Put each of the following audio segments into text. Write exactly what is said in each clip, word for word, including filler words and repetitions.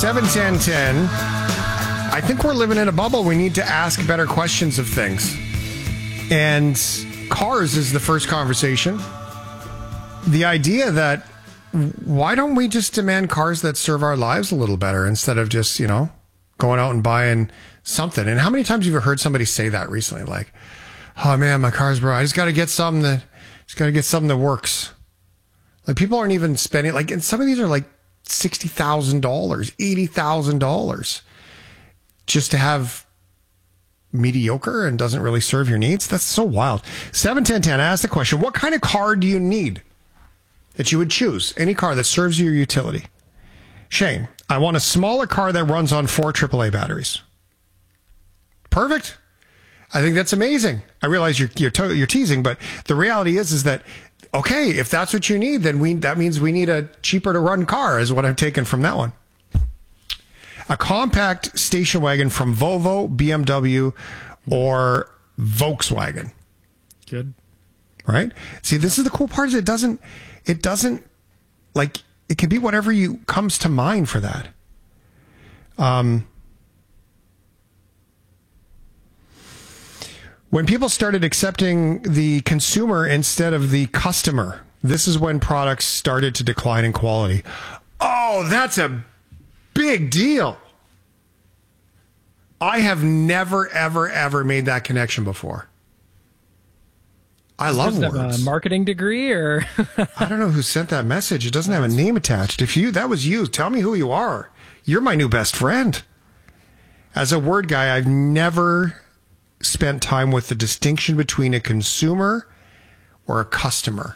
seven ten ten. I think we're living in a bubble. We need to ask better questions of things. And cars is the first conversation. The idea that why don't we just demand cars that serve our lives a little better instead of just, you know, going out and buying something. And how many times have you heard somebody say that recently? Like, oh man, my car's broke. I just got to get something that, just got to get something that works. Like people aren't even spending, like, and some of these are like sixty thousand dollars, eighty thousand dollars just to have mediocre and doesn't really serve your needs. That's so wild. seven ten ten, ask the question, what kind of car do you need that you would choose? Any car that serves your utility. Shane, I want a smaller car that runs on four triple A batteries. Perfect. I think that's amazing. I realize you're you're, to- you're teasing, but the reality is is that, okay, if that's what you need, then we that means we need a cheaper to run car is what I've taken from that one. A compact station wagon from Volvo, B M W, or Volkswagen. Good. Right? See, this is the cool part is it doesn't, it doesn't, like, it can be whatever you comes to mind for that. Um, when people started accepting the consumer instead of the customer, this is when products started to decline in quality. Oh, that's a big deal. I have never, ever, ever made that connection before. I love Does it words. have a marketing degree or? I don't know who sent that message. It doesn't have a name attached. If you, that was you, tell me who you are. You're my new best friend. As a word guy, I've never spent time with the distinction between a consumer or a customer.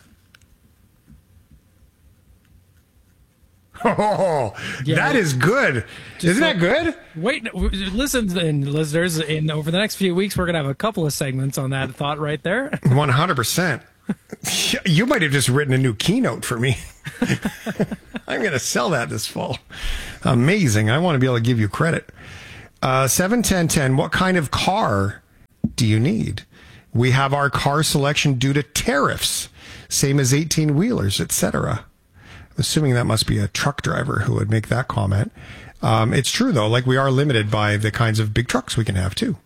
Oh, yeah, that is good. Isn't like, that good? Wait, listen, and listeners, in over the next few weeks, we're going to have a couple of segments on that thought right there. one hundred percent. You might have just written a new keynote for me. I'm going to sell that this fall. Amazing. I want to be able to give you credit. Uh, seven ten ten, what kind of car do you need? We have our car selection due to tariffs, same as eighteen-wheelers, et cetera. Assuming that must be a truck driver who would make that comment. Um, it's true, though. Like, we are limited by the kinds of big trucks we can have, too.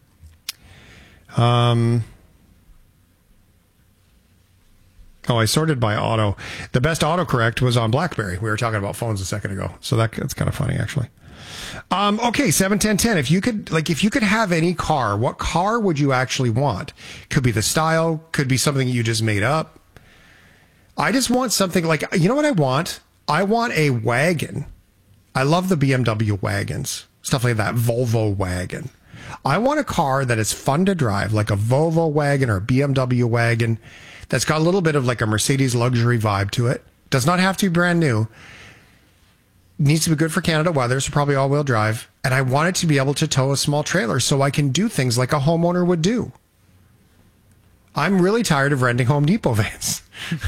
Um, oh, I sorted by auto. The best autocorrect was on BlackBerry. We were talking about phones a second ago. So that, that's kind of funny, actually. Um, okay, seven ten ten. If you could, like, if you could have any car, what car would you actually want? Could be the style, could be something you just made up. I just want something like, you know what I want? I want a wagon. I love the B M W wagons, stuff like that, Volvo wagon. I want a car that is fun to drive, like a Volvo wagon or a B M W wagon that's got a little bit of like a Mercedes luxury vibe to it. Does not have to be brand new. Needs to be good for Canada weather, so probably all-wheel drive. And I want it to be able to tow a small trailer so I can do things like a homeowner would do. I'm really tired of renting Home Depot vans.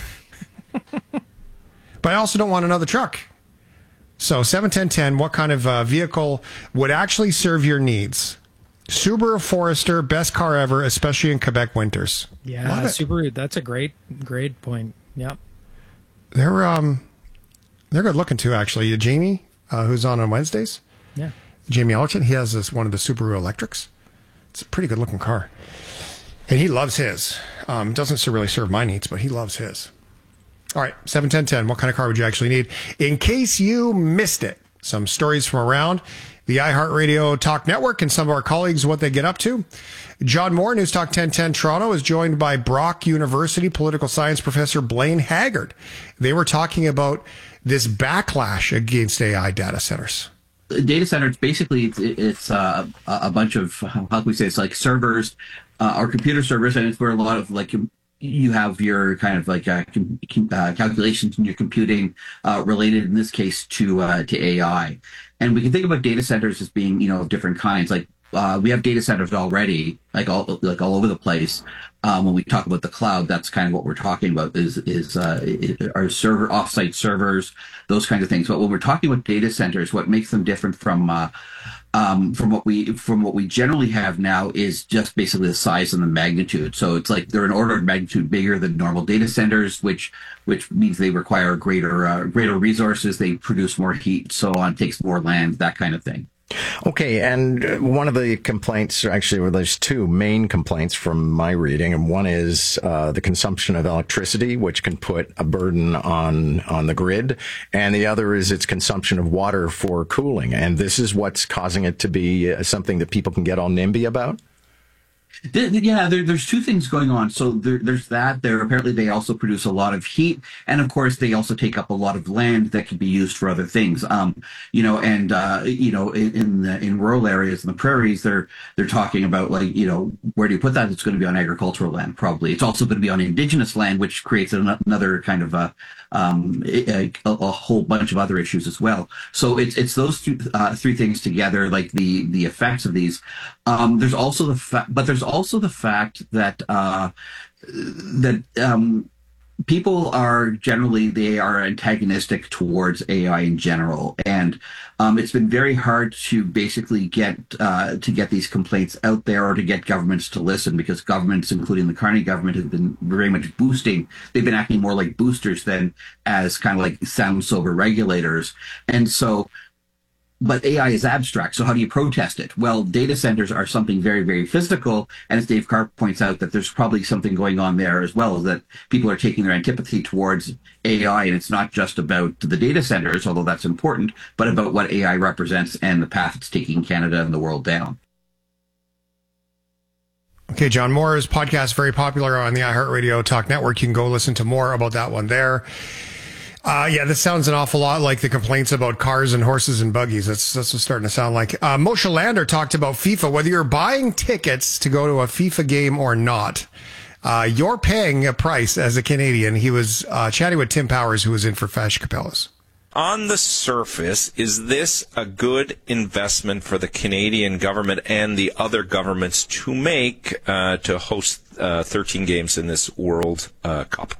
But I also don't want another truck. So seven ten ten, what kind of uh, vehicle would actually serve your needs? Subaru Forester, best car ever, especially in Quebec winters. Yeah, Subaru, that's a great, great point. Yep. They're um, they're good looking too, actually. Jamie, uh, who's on on Wednesdays. Yeah. Jamie Ellerton, he has this one of the Subaru Electrics. It's a pretty good looking car. And he loves his. Um, doesn't really serve my needs, but he loves his. All right, seven ten ten, what kind of car would you actually need? In case you missed it, some stories from around the iHeartRadio Talk Network and some of our colleagues, what they get up to. John Moore, News Talk ten ten Toronto, is joined by Brock University political science professor Blaine Haggard. They were talking about this backlash against A I data centers. Data centers, basically, it's, it's uh, a bunch of, how can we say, it's like servers uh, or computer servers, and it's where a lot of, like, you have your kind of like uh, com- uh, calculations and your computing uh, related, in this case, to uh, to A I. And we can think about data centers as being, you know, different kinds. Like uh, we have data centers already, like all like all over the place. Um, when we talk about the cloud, that's kind of what we're talking about is is uh, our server offsite servers, those kinds of things. But when we're talking about data centers, what makes them different from uh, um, from what we from what we generally have now is just basically the size and the magnitude. So it's like they're an order of magnitude bigger than normal data centers, which which means they require greater uh, greater resources. They produce more heat, so on, takes more land, that kind of thing. Okay, and one of the complaints, actually, well, there's two main complaints from my reading, and one is uh, the consumption of electricity, which can put a burden on on the grid, and the other is its consumption of water for cooling, and this is what's causing it to be uh, something that people can get all NIMBY about? Yeah, there, there's two things going on. So there, there's that. There apparently they also produce a lot of heat, and of course they also take up a lot of land that can be used for other things. Um, you know, and uh, you know, in in, the, in rural areas, in the prairies, they're they're talking about like, you know, where do you put that? It's going to be on agricultural land, probably. It's also going to be on indigenous land, which creates an, another kind of a, um, a, a whole bunch of other issues as well. So it's it's those two, uh, three things together, like the the effects of these. Um, there's also the fact, but there's also the fact that uh, that um, people are generally they are antagonistic towards A I in general, and um, it's been very hard to basically get uh, to get these complaints out there or to get governments to listen, because governments, including the Carney government, have been very much boosting. They've been acting more like boosters than as kind of like sound sober regulators, and so. But A I is abstract, so how do you protest it? Well, data centers are something very, very physical, and as Dave Karp points out, that there's probably something going on there as well, that people are taking their antipathy towards A I, and it's not just about the data centers, although that's important, but about what A I represents and the path it's taking Canada and the world down. Okay, John Moore's podcast is very popular on the iHeartRadio Talk Network. You can go listen to more about that one there. Uh, yeah, this sounds an awful lot like the complaints about cars and horses and buggies. That's that's what's starting to sound like. Uh, Moshe Lander talked about FIFA. Whether you're buying tickets to go to a FIFA game or not, uh, you're paying a price as a Canadian. He was uh, chatting with Tim Powers, who was in for Fash Capellas. On the surface, is this a good investment for the Canadian government and the other governments to make uh, to host uh, thirteen games in this World uh, Cup?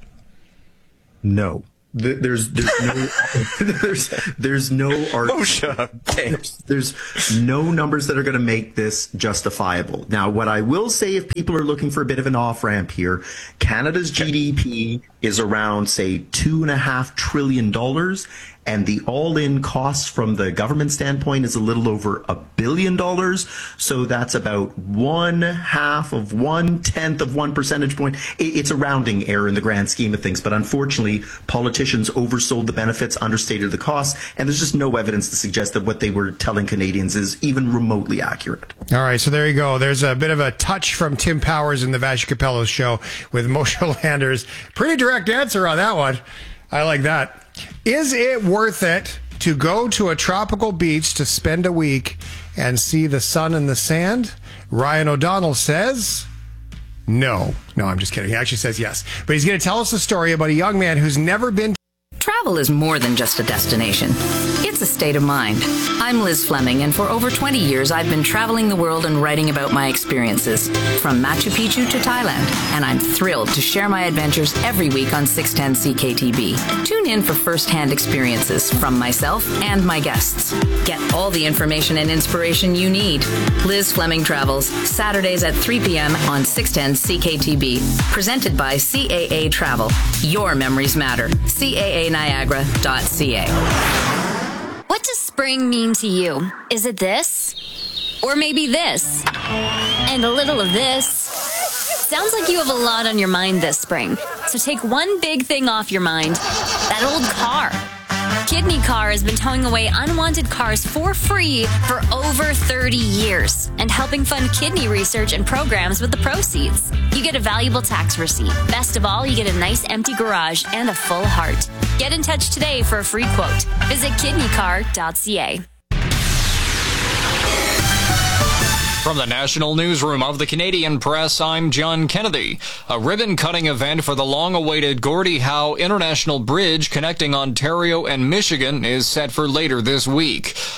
No. There's there's no there's there's no art, there's, there's no numbers that are going to make this justifiable. Now, what I will say, if people are looking for a bit of an off ramp here, Canada's G D P is around, say, two and a half trillion dollars, and the all-in cost from the government standpoint is a little over a billion dollars. So that's about one half of one tenth of one percentage point. It's a rounding error in the grand scheme of things, but unfortunately, politicians oversold the benefits, understated the costs, and there's just no evidence to suggest that what they were telling Canadians is even remotely accurate. All right, so there you go. There's a bit of a touch from Tim Powers in the Vash Capello show with Moshe Landers. Pretty direct answer on that one. I like that. Is it worth it to go to a tropical beach to spend a week and see the sun and the sand? Ryan O'Donnell says no. No, I'm just kidding. He actually says yes. But he's going to tell us a story about a young man who's never been. Travel is more than just a destination. It's a state of mind. I'm Liz Fleming, and for over twenty years, I've been traveling the world and writing about my experiences, from Machu Picchu to Thailand, and I'm thrilled to share my adventures every week on six ten C K T B. Tune in for first-hand experiences from myself and my guests. Get all the information and inspiration you need. Liz Fleming Travels, Saturdays at three p.m. on six ten C K T B. Presented by C A A Travel. Your memories matter. C A A Niagara dot C A. What does spring mean to you? Is it this? Or maybe this? And a little of this? Sounds like you have a lot on your mind this spring. So take one big thing off your mind. That old car. Kidney Car has been towing away unwanted cars for free for over thirty years and helping fund kidney research and programs with the proceeds. You get a valuable tax receipt. Best of all, you get a nice empty garage and a full heart. Get in touch today for a free quote. Visit kidney car dot C A. From the National Newsroom of the Canadian Press, I'm John Kennedy. A ribbon-cutting event for the long-awaited Gordie Howe International Bridge connecting Ontario and Michigan is set for later this week.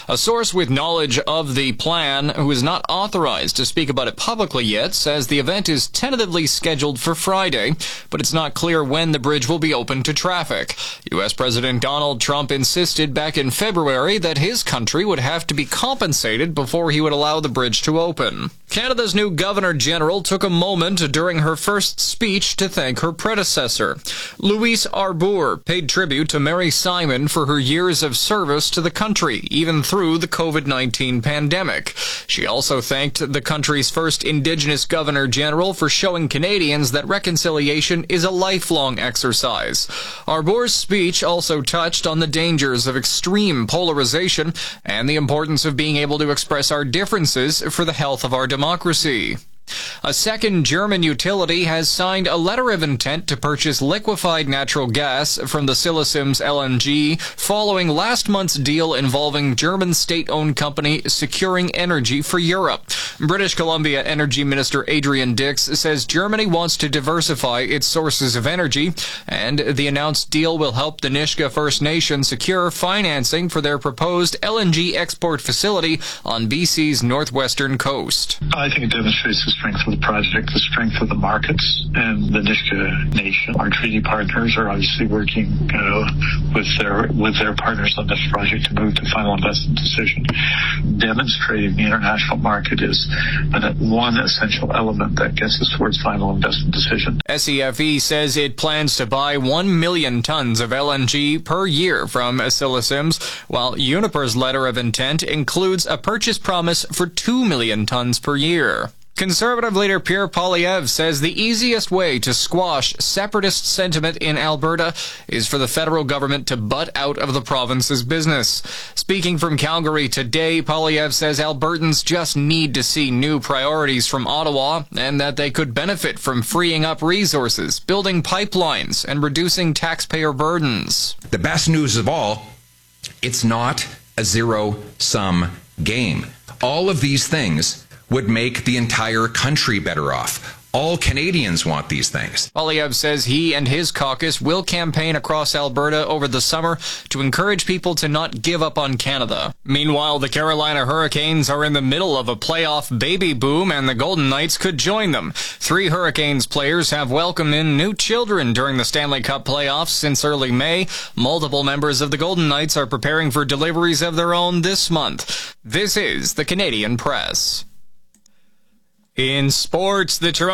A source with knowledge of the plan, who is not authorized to speak about it publicly yet, says the event is tentatively scheduled for Friday, but it's not clear when the bridge will be open to traffic. U S President Donald Trump insisted back in February that his country would have to be compensated before he would allow the bridge to open. Canada's new Governor-General took a moment during her first speech to thank her predecessor. Louise Arbour paid tribute to Mary Simon for her years of service to the country, even through the covid nineteen pandemic. She also thanked the country's first Indigenous Governor-General for showing Canadians that reconciliation is a lifelong exercise. Arbour's speech also touched on the dangers of extreme polarization and the importance of being able to express our differences for the health of our democracy. A second German utility has signed a letter of intent to purchase liquefied natural gas from the Silicems L N G following last month's deal involving German state-owned company Securing Energy for Europe. British Columbia Energy Minister Adrian Dix says Germany wants to diversify its sources of energy, and the announced deal will help the Nisga'a First Nation secure financing for their proposed L N G export facility on B C's northwestern coast. I think it demonstrates the strength of the project, the strength of the markets, and the Nisga'a Nation. Our treaty partners are obviously working uh, with their with their partners on this project to move to final investment decision. Demonstrating the international market is an, one essential element that gets us towards final investment decision. S E F E says it plans to buy one million tons of L N G per year from Silicems, while Uniper's letter of intent includes a purchase promise for two million tons per year. Conservative leader Pierre Poilievre says the easiest way to squash separatist sentiment in Alberta is for the federal government to butt out of the province's business. Speaking from Calgary today, Poilievre says Albertans just need to see new priorities from Ottawa and that they could benefit from freeing up resources, building pipelines, and reducing taxpayer burdens. The best news of all, it's not a zero-sum game. All of these things would make the entire country better off. All Canadians want these things. Poilievre says he and his caucus will campaign across Alberta over the summer to encourage people to not give up on Canada. Meanwhile, the Carolina Hurricanes are in the middle of a playoff baby boom, and the Golden Knights could join them. Three Hurricanes players have welcomed in new children during the Stanley Cup playoffs since early May. Multiple members of the Golden Knights are preparing for deliveries of their own this month. This is the Canadian Press. In sports, the Toronto